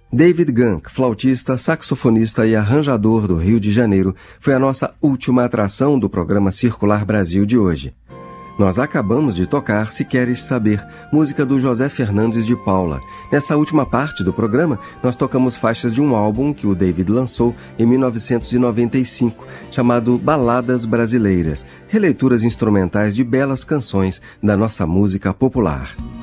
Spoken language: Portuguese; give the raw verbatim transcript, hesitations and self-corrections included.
David Gunk, flautista, saxofonista e arranjador do Rio de Janeiro, foi a nossa última atração do programa Circular Brasil de hoje. Nós acabamos de tocar Se Queres Saber, música do José Fernandes de Paula. Nessa última parte do programa, nós tocamos faixas de um álbum que o David lançou em mil novecentos e noventa e cinco, chamado Baladas Brasileiras, releituras instrumentais de belas canções da nossa música popular.